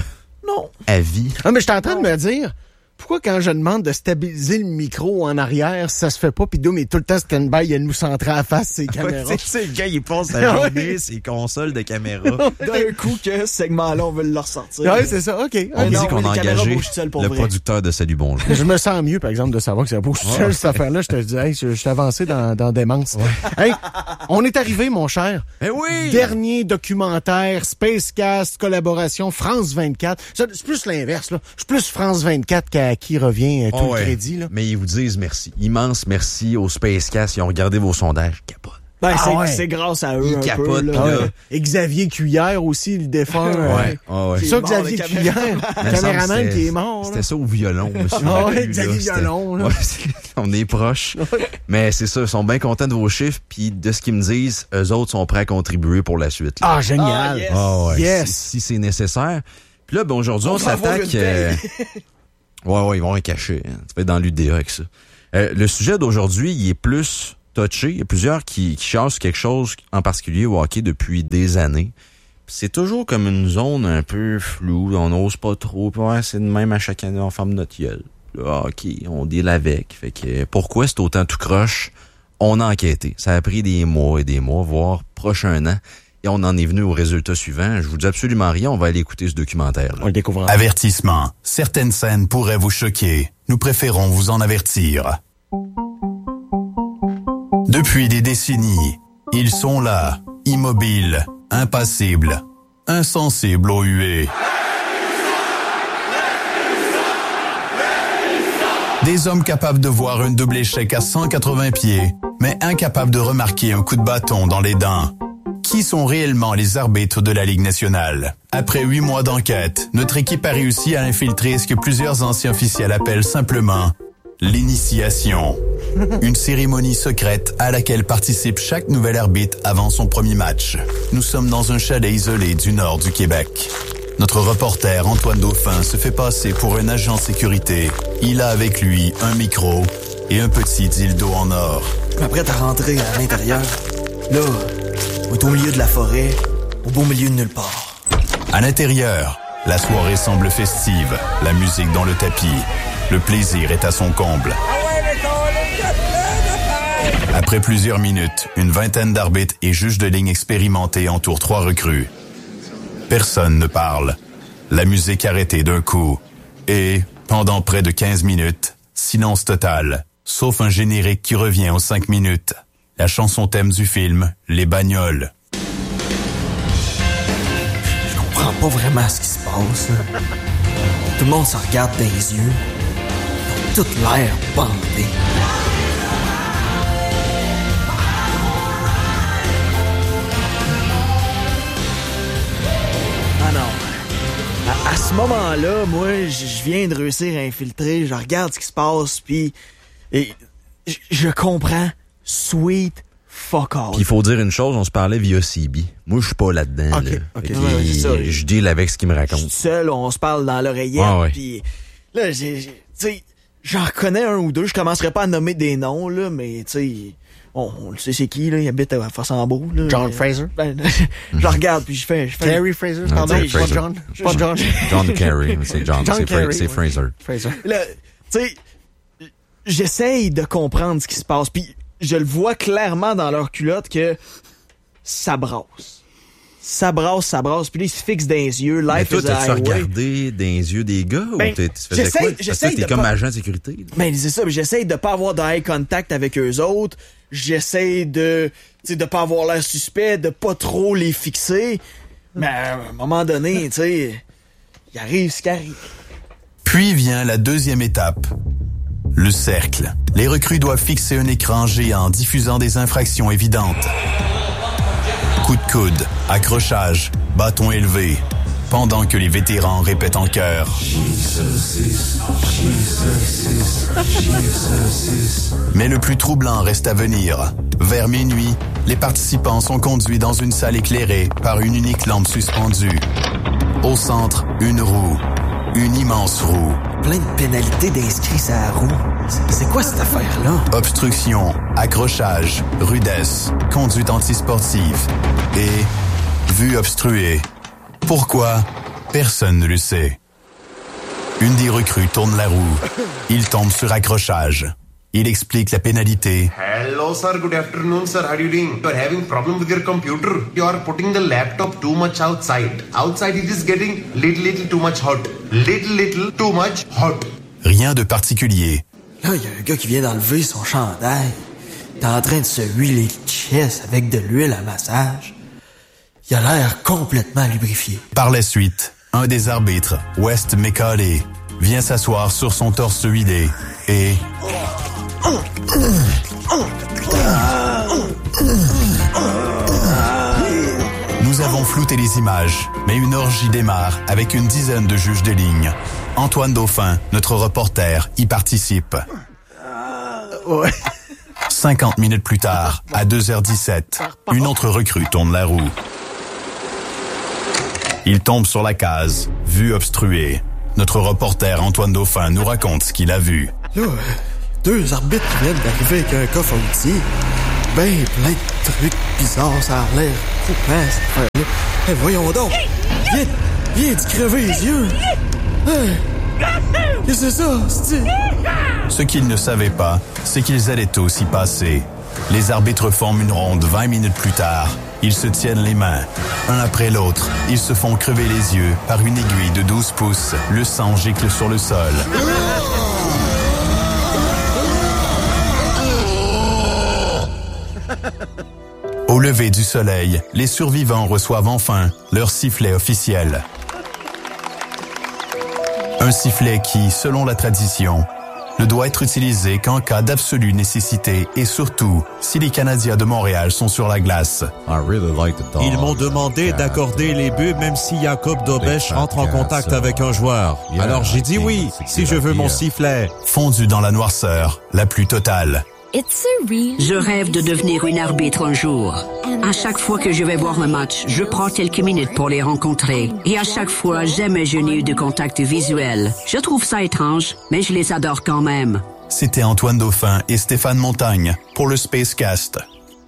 Non. À vie. Ah, mais j'étais en train de me dire, pourquoi quand je demande de stabiliser le micro en arrière, ça se fait pas, pis Doom est tout le temps stand-by, il nous centrer à la face ses caméras. Ouais, c'est le gars, il passe la journée, ses consoles de caméra. D'un coup que ce segment-là, on veut le ressortir. Ouais, c'est ça, OK. On Ah, me dit non, qu'on mais a les caméras engagé bougent seules pour le vrai. producteur de Salut Bonjour. Je me sens mieux, par exemple, de savoir que ça bouge tout seul, cette affaire-là. Je te dis, hey, je, je suis avancé dans, dans démence. Hey, on est arrivé, mon cher. Eh oui! Dernier documentaire, Spacecast, collaboration, France vingt-quatre. Ça, c'est plus l'inverse, là. Je suis plus France vingt-quatre qu'à qui revient euh, tout Oh, le ouais. crédit, là. Mais ils vous disent merci. Immense merci au Spacecast. Ils ont regardé vos sondages. Capote. Ben, Ah c'est, ouais. c'est grâce à eux Ils un capotent, peu, là. puis Ah là, ouais. Et Xavier Cuillère aussi, le défunt. euh, Ouais. Ah ouais. C'est Qui ça, est mort, Xavier le Cuillère, Me caméraman semble que qui est mort. là. C'était ça au violon, monsieur. Ah ouais, Mathieu, Xavier là, c'était- Violon, là. Ouais, c'est- on est proches. Mais c'est ça, ils sont bien contents de vos chiffres, puis de ce qu'ils me disent, eux autres sont prêts à contribuer pour la suite. là. Ah, génial. Ah, yes. Ah ouais, Yes. si, si c'est nécessaire. Puis là, ben aujourd'hui, on, On va avoir s'attaque... une euh, ouais, ouais, ils vont un cacher. Hein. Tu vas être dans l'U D A avec ça. Euh, le sujet d'aujourd'hui, il est plus touché. Il y a plusieurs qui, qui chassent quelque chose en particulier au hockey depuis des années. C'est toujours comme une zone un peu floue. On n'ose pas trop. Puis ouais, c'est de même à chaque année, on ferme notre gueule. Là, OK, on deal avec. Fait que euh, pourquoi c'est autant tout croche? On a enquêté. Ça a pris des mois et des mois, voire proche un an. Et on en est venu au résultat suivant. Je vous dis absolument rien. On va aller écouter ce documentaire-là. On le découvre. Avertissement. Certaines scènes pourraient vous choquer. Nous préférons vous en avertir. Depuis des décennies, ils sont là, immobiles, impassibles, insensibles aux huées. Des hommes capables de voir un double échec à cent quatre-vingts pieds, mais incapables de remarquer un coup de bâton dans les dents. Qui sont réellement les arbitres de la Ligue nationale? Après huit mois d'enquête, notre équipe a réussi à infiltrer ce que plusieurs anciens officiels appellent simplement l'initiation. Une cérémonie secrète à laquelle participe chaque nouvel arbitre avant son premier match. Nous sommes dans un chalet isolé du nord du Québec. Notre reporter Antoine Dauphin se fait passer pour un agent de sécurité. Il a avec lui un micro et un petit dildo en or. Après, t'as rentré à l'intérieur. Là, on est au milieu de la forêt, au beau milieu de nulle part. À l'intérieur, la soirée semble festive, la musique dans le tapis. Le plaisir est à son comble. Après plusieurs minutes, une vingtaine d'arbitres et juges de ligne expérimentés entourent trois recrues. Personne ne parle. La musique arrêtée d'un coup. Et, pendant près de quinze minutes, silence total, sauf un générique qui revient aux cinq minutes. La chanson thème du film, Les Bagnoles. Je comprends pas vraiment ce qui se passe, là. Tout le monde se regarde dans les yeux. Ils ont tout l'air bandés. Ah non. À, à ce moment-là, moi, je je viens de réussir à infiltrer, je regarde ce qui se passe, puis et je- je comprends. Sweet fuck all. Puis il faut dire une chose, on se parlait via C B. Moi, je suis pas là-dedans. Ok, là. ok. Fait que, Ouais, c'est ça. je deal avec ce qu'il me Je raconte. suis seul, on se parle dans l'oreillette, Ah ouais. puis là, j'ai, j'ai- tu sais, j'en reconnais un ou deux, je commencerai pas à nommer des noms, là, mais tu sais, on, on le sait c'est qui, là, il habite à Fossambeau, là. John mais- Fraser? Ben, je le regarde, puis je fais... Je fais Terry Fraser, Non, pardon, Terry pas Fraser. John. Pas John. John Kerry, c'est John, John c'est, Fra- Kerry, c'est ouais. Fraser. Fraser. Là, tu sais, j'essaye de comprendre ce qui se passe, puis je le vois clairement dans leur culotte que ça brasse. Ça brasse, ça brasse, puis là, ils se fixent dans les yeux, Mais life toi, is a t'as-tu highway. regardé dans les yeux des gars Ben, ou t'es- tu faisais j'essaie- quoi? Parce que j'essaie toi, t'es de comme pas- agent de sécurité. là. Ben, c'est ça, j'essaie de pas avoir de eye contact avec eux autres. J'essaie de, tu sais, de pas avoir l'air suspect, de pas trop les fixer. Mais à un moment donné, tu sais, il arrive ce qui arrive. Puis vient la deuxième étape. Le cercle. Les recrues doivent fixer un écran géant diffusant des infractions évidentes. Coup de coude, accrochage, bâton élevé. Pendant que les vétérans répètent en chœur. Mais le plus troublant reste à venir. Vers minuit, les participants sont conduits dans une salle éclairée par une unique lampe suspendue. Au centre, une roue. Une immense roue. Plein de pénalités d'inscrits sur la roue. C'est quoi cette affaire-là? Obstruction, accrochage, rudesse, conduite antisportive et vue obstruée. Pourquoi? Personne ne le sait. Une des recrues tourne la roue. Il tombe sur accrochage. Il explique la pénalité. Hello sir, good afternoon sir, how are you doing? You are having problem with your computer. You are putting the laptop too much outside. Outside it is getting little little too much hot. Little little too much hot. Rien de particulier. Là, il y a un gars qui vient d'enlever son chandail. Il est en train de se huiler le chest avec de l'huile à massage. Il a l'air complètement lubrifié. Par la suite, un des arbitres, West McCauley, vient s'asseoir sur son torse huilé et... Nous avons flouté les images, mais une orgie démarre avec une dizaine de juges de ligne. Antoine Dauphin, notre reporter, y participe. Ouais. cinquante minutes plus tard, à deux heures dix-sept, une autre recrue tourne la roue. Il tombe sur la case, vue obstruée. Notre reporter Antoine Dauphin nous raconte ce qu'il a vu. Là, deux arbitres qui viennent d'arriver avec un coffre à outils. Ben plein de trucs bizarres, ça a l'air coupant, cette affaire-là. Hey, voyons donc! Viens, viens de crever les yeux! Hey, qu'est-ce que c'est ça, c'est-tu? Ce qu'ils ne savaient pas, c'est qu'ils allaient tous y passer. Les arbitres forment une ronde vingt minutes plus tard. Ils se tiennent les mains. Un après l'autre, ils se font crever les yeux par une aiguille de douze pouces. Le sang gicle sur le sol. Au lever du soleil, les survivants reçoivent enfin leur sifflet officiel. Un sifflet qui, selon la tradition, ne doit être utilisé qu'en cas d'absolue nécessité et surtout si les Canadiens de Montréal sont sur la glace. Ils m'ont demandé d'accorder les buts même si Jacob Dobèche rentre en contact avec un joueur. Alors j'ai dit oui, si je veux mon sifflet. Fondu dans la noirceur, la plus totale. Je rêve de devenir une arbitre un jour. À chaque fois que je vais voir un match, je prends quelques minutes pour les rencontrer. Et à chaque fois, jamais je n'ai eu de contact visuel. Je trouve ça étrange, mais je les adore quand même. C'était Antoine Dauphin et Stéphane Montagne pour le Spacecast.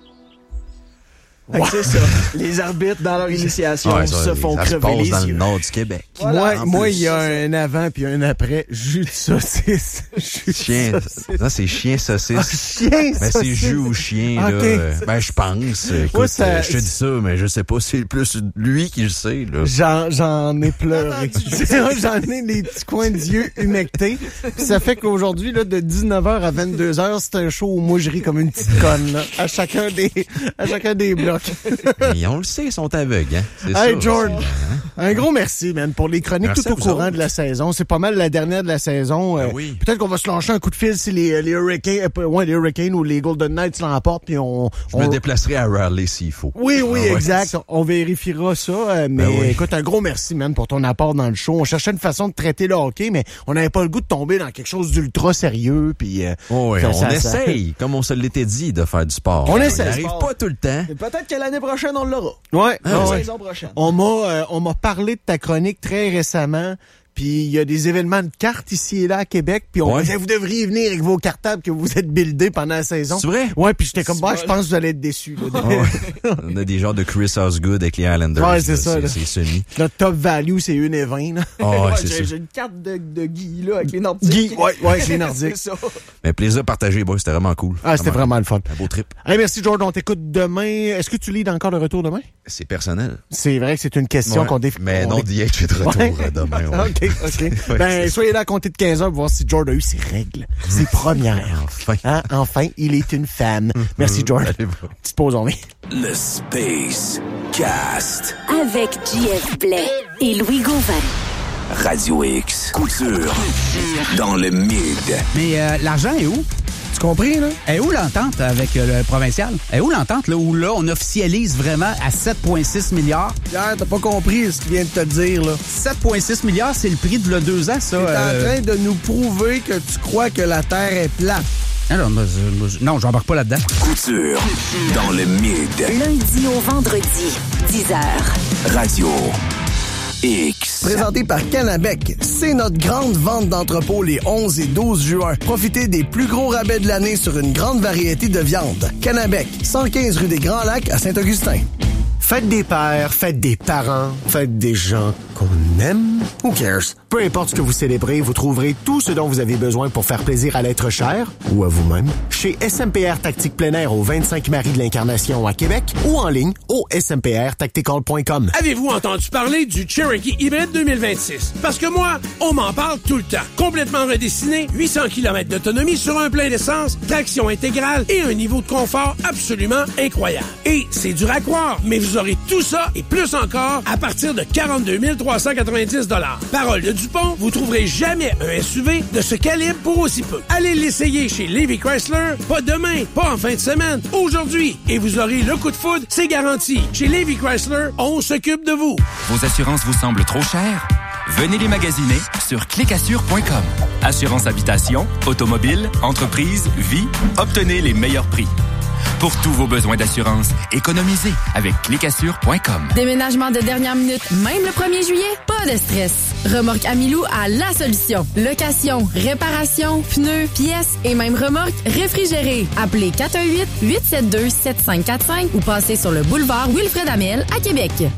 Wow. C'est ça. Les arbitres, dans leur initiation, ouais, se ça, font ça crever se passe les dans yeux. le nord du Québec. Voilà, moi, moi, plus, il y a un avant puis un après. Jus de saucisse. Jus Chien. de saucisse. Non, c'est chien saucisse. Ah, chien Mais c'est saucisse. jus ou chien, là. Okay. Ben, je pense. Écoute, Ouais, ça- euh, je te dis ça, mais je sais pas si c'est plus lui qui le sait, là. J'en, j'en ai pleuré. J'en ai des petits coins d'yeux humectés. Puis ça fait qu'aujourd'hui, là, de dix-neuf heures à vingt-deux heures, c'est un show où moi je ris comme une petite conne, là, à chacun des, à chacun des blocs. Et on le sait, ils sont aveugles, hein. C'est Hey, ça, Jordan, c'est- un gros merci, man, pour les chroniques Merci tout au à vous courant autres. de la saison. C'est pas mal la dernière de la saison. Ben Euh, oui. Peut-être qu'on va se lâcher un coup de fil si les, les Hurricanes, euh, ouais, les Hurricanes ou les Golden Knights l'emportent, puis on, Je on- me déplacerai à Raleigh s'il faut. Oui, oui, Ah ouais. exact. On vérifiera ça. euh, Mais Ben oui. écoute, un gros merci, man, pour ton apport dans le show. On cherchait une façon de traiter le hockey, mais on n'avait pas le goût de tomber dans quelque chose d'ultra sérieux. Puis, euh, Oh, oui, ça- on ça- ça- essaye, comme on se l'était dit, de faire du sport. On essaie. n'arrive Sport. pas tout le temps. Et peut-être que l'année prochaine, on l'aura. Ouais, La ouais. saison prochaine. On m'a, euh, on m'a parlé de ta chronique très récemment. Puis il y a des événements de cartes ici et là à Québec. Puis on Ouais. disait, vous devriez venir avec vos cartables que vous êtes buildés pendant la saison. C'est vrai? Ouais, puis j'étais comme, C'est bah, vrai. je pense que vous allez être déçus. là. On a des genres de Chris Osgood avec les Islanders. Ouais, c'est là. ça, là. C'est semi. Notre top value, c'est une et vingt. Là. Oh, ouais, Ouais, c'est j'ai, ça. j'ai une carte de, de Guy, là, avec les Nordiques. Guy, ouais, ouais, c'est les Nordiques. C'est ça. Mais plaisir partagé, boy, c'était vraiment cool. Ah, c'était vraiment le fun. Un beau trip. Hey, merci, Jordan. On t'écoute demain. Est-ce que tu lis encore le retour demain? C'est personnel. C'est vrai que c'est une question Ouais. qu'on définit. Mais non, D H est de retour Ouais. euh, demain. Ouais. OK, OK. Ouais, ben, c'est soyez là à compter de quinze heures pour voir si Jordan a eu ses règles, ses premières. Enfin. Hein? Enfin, il est une femme. Merci, Jordan. Allez, bye. Petite pause, on vient. Le Space Cast. Avec J F Blais et Louis Gauvin. Radio X. Couture. Dans le mid. Mais euh, l'argent est où? Tu compris, là? Est où l'entente avec euh, le provincial? Est où l'entente, là, où là, on officialise vraiment à sept virgule six milliards? Pierre, t'as pas compris ce qu'il vient de te dire, là. sept virgule six milliards, c'est le prix de là, deux ans, ça. T'es euh, en train de nous prouver que tu crois que la Terre est plate. Alors, moi, je- moi, je- non, j'embarque pas là-dedans. Couture. Dans le mid. Lundi au vendredi, dix heures. Radio X. Présenté par Canabec, c'est notre grande vente d'entrepôt les onze et douze juin. Profitez des plus gros rabais de l'année sur une grande variété de viandes. Canabec, cent quinze rue des Grands Lacs à Saint-Augustin. Faites des pères, faites des parents, faites des gens qu'on aime? Who cares? Peu importe ce que vous célébrez, vous trouverez tout ce dont vous avez besoin pour faire plaisir à l'être cher ou à vous-même chez S M P R Tactique plein air au vingt-cinq Marie de l'Incarnation à Québec ou en ligne au s m p r tactical point com. Avez-vous entendu parler du Cherokee Hybrid deux mille vingt-six? Parce que moi, on m'en parle tout le temps. Complètement redessiné, huit cents kilomètres d'autonomie sur un plein d'essence, traction intégrale et un niveau de confort absolument incroyable. Et c'est dur à croire, mais vous aurez tout ça et plus encore à partir de quarante-deux mille trois cent quatre-vingt-dix dollars. Parole de Dupont, vous trouverez jamais un S U V de ce calibre pour aussi peu. Allez l'essayer chez Levi Chrysler, pas demain, pas en fin de semaine, aujourd'hui. Et vous aurez le coup de foudre, c'est garanti. Chez Levi Chrysler, on s'occupe de vous. Vos assurances vous semblent trop chères? Venez les magasiner sur clic assure point com. Assurance habitation, automobile, entreprise, vie, obtenez les meilleurs prix. Pour tous vos besoins d'assurance, économisez avec clic assure point com. Déménagement de dernière minute, même le premier juillet? Pas de stress. Remorque Amilou a la solution. Location, réparation, pneus, pièces et même remorque réfrigérée. Appelez quatre un huit, huit sept deux, sept cinq quatre cinq ou passez sur le boulevard Wilfred Amel à Québec.